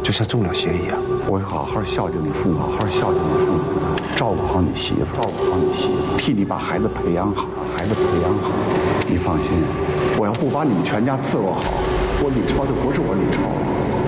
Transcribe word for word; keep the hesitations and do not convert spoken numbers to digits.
就像中了邪一样。 我会好好孝敬你父母，好好孝敬你父母，照顾好你媳妇，照顾好你媳妇，替你把孩子培养好，孩子培养好。你放心，我要不把你们全家伺候好，我李超就不是我李超了。